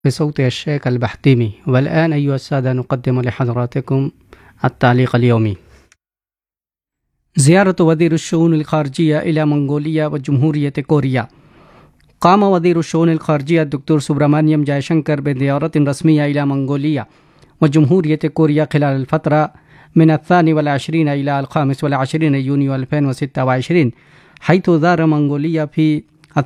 بصوت الشيخ البحتيمي. والآن أيها السادة نقدم لحضراتكم التعليق اليومي. زيارة وزير الشؤون الخارجية إلى منغوليا وجمهورية كوريا. قام وزير الشؤون الخارجية الدكتور سبرامانيام جايشنكر بزيارة رسمية إلى منغوليا وجمهورية كوريا خلال الفترة من 22 إلى 25 يونيو 2026، حيث زار منغوليا في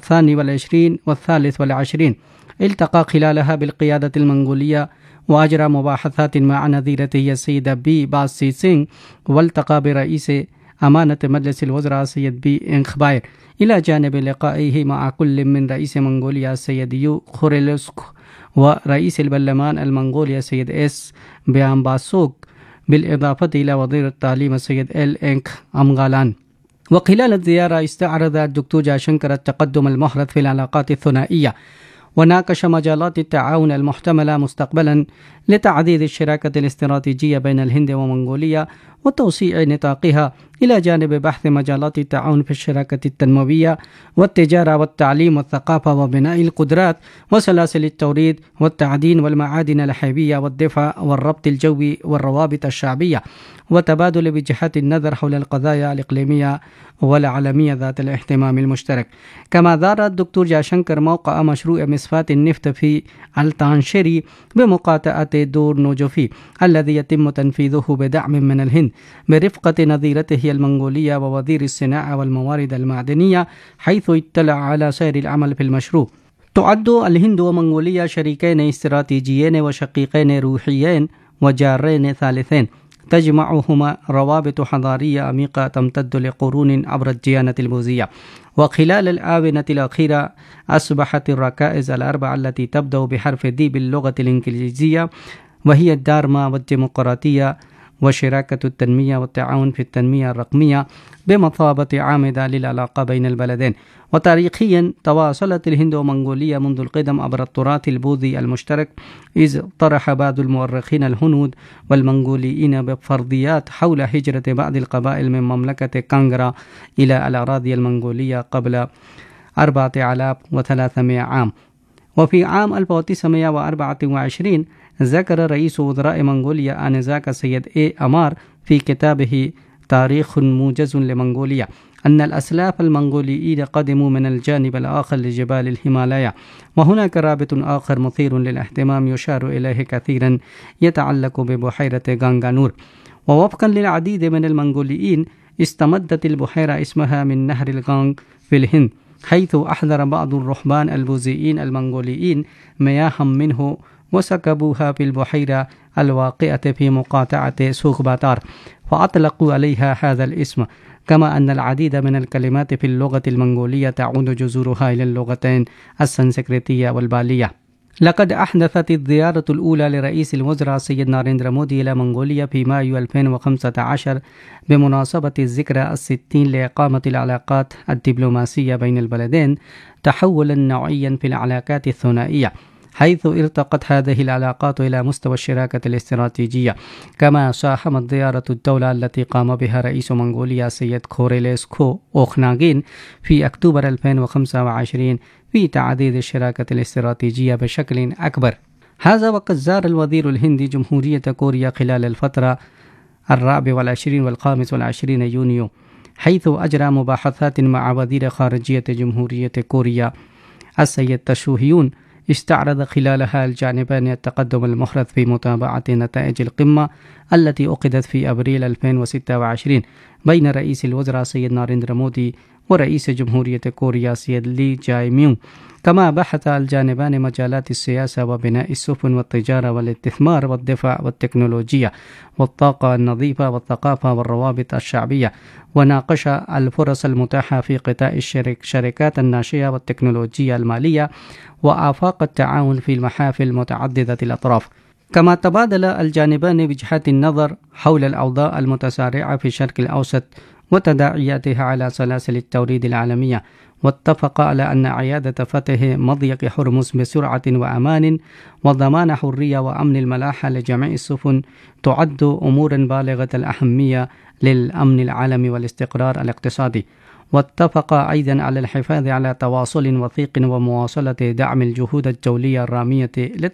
22 و23. التقى خلالها بالقيادة المنغولية وأجرى مباحثات مع نظيرته السيدة بي باس سي سينغ، والتقى برئيس أمانة مجلس الوزراء السيد بي إنخباير، إلى جانب لقائه مع كل من رئيس منغوليا السيد يو خوريلسك ورئيس البرلمان المنغولي السيد إس بيامباسوك، بالإضافة إلى وزير التعليم السيد إل إنك أمغالان. وخلال الزيارة استعرض الدكتور جايشنكر التقدم المحرز في العلاقات الثنائية، وناقش مجالات التعاون المحتملة مستقبلا لتعزيز الشراكة الاستراتيجية بين الهند ومنغوليا وتوسيع نطاقها، إلى جانب بحث مجالات التعاون في الشراكة التنموية والتجارة والتعليم والثقافة وبناء القدرات وسلاسل التوريد والتعدين والمعادن الحيوية والدفاع والربط الجوي والروابط الشعبية، وتبادل وجهات النظر حول القضايا الإقليمية والعالمية ذات الاهتمام المشترك. كما زار الدكتور جايشنكر موقع مشروع مصفاة النفط في التانشيري بمقاطعة دور نوجوفي، الذي يتم تنفيذه بدعم من الهند برفقة نظيرته المنغولية ووزير الصناعة والموارد المعدنية، حيث اطلع على سير العمل في المشروع. تعد الهند ومنغوليا شريكين استراتيجيين وشقيقين روحيين وجارين ثالثين، تجمعهما روابط حضارية عميقة تمتد لقرون عبر الديانة البوذية. وخلال الآونة الأخيرة أصبحت الركائز الأربعة التي تبدأ بحرف دي باللغة الإنجليزية، وهي الدارما والديمقراطية وشراكة التنمية والتعاون في التنمية الرقمية، بمثابة عامدة للعلاقة بين البلدين. وتاريخيا تواصلت الهند ومنغوليا منذ القدم عبر التراث البوذي المشترك، إذ طرح بعض المؤرخين الهنود والمنغوليين بفرضيات حول هجرة بعض القبائل من مملكة كانغرا إلى الأراضي المنغولية قبل 4300 عام. وفي عام 1924 ذكر رئيس وزراء منغوليا آنذاك السيد إي أمار في كتابه تاريخ موجز لمنغوليا أن الأسلاف المنغوليين قدموا من الجانب الآخر لجبال الهيمالايا. وهناك رابط آخر مثير للاهتمام يشار إليه كثيرا يتعلق ببحيرة غانغانور. ووفقا للعديد من المنغوليين استمدت البحيرة اسمها من نهر الغانغ في الهند، حيث أحضر بعض الرهبان البوذيين المنغوليين مياه منه وسكبوها في البحيرة الواقعة في مقاطعة سوغباتار، فأطلقوا عليها هذا الاسم. كما أن العديد من الكلمات في اللغة المنغولية تعود جذورها إلى اللغتين السنسكريتية والبالية. لقد أحدثت الزيارة الأولى لرئيس الوزراء سيد ناريندرا مودي إلى منغوليا في مايو 2015 بمناسبة الذكرى 60 لإقامة العلاقات الدبلوماسية بين البلدين تحولا نوعيا في العلاقات الثنائية، حيث ارتقت هذه العلاقات إلى مستوى الشراكة الاستراتيجية. كما ساهمت زيارة الدولة التي قام بها رئيس منغوليا سيد خوريلسكو أوخناغين في أكتوبر 2025 في تعزيز الشراكة الاستراتيجية بشكل أكبر. هذا وقد زار الوزير الهندي جمهورية كوريا خلال الفترة 24 و25 يونيو، حيث أجرى مباحثات مع وزير خارجية جمهورية كوريا السيد تشوهيون. استعرض خلالها الجانبان التقدم المحرز في متابعة نتائج القمة التي عقدت في أبريل 2026 بين رئيس الوزراء سيد ناريندرا مودي ورئيس جمهورية كوريا سيد لي جاي ميونغ. كما بحث الجانبان مجالات السياسة وبناء السفن والتجارة والاستثمار والدفاع والتكنولوجيا والطاقة النظيفة والثقافة والروابط الشعبية، وناقش الفرص المتاحة في قطاع الشركات الناشئة والتكنولوجيا المالية وآفاق التعاون في المحافل متعددة الأطراف. كما تبادل الجانبان وجهات النظر حول الأوضاع المتسارعة في الشرق الأوسط وتداعياتها على سلاسل التوريد العالمية، واتفق على أن إعادة فتح مضيق هرمز بسرعة وأمان وضمان حرية وأمن الملاحة لجميع السفن تعد أمورا بالغة الأهمية للأمن العالمي والاستقرار الاقتصادي. واتفقا أيضا على الحفاظ على تواصل وثيق ومواصلة دعم الجهود الجولية الرامية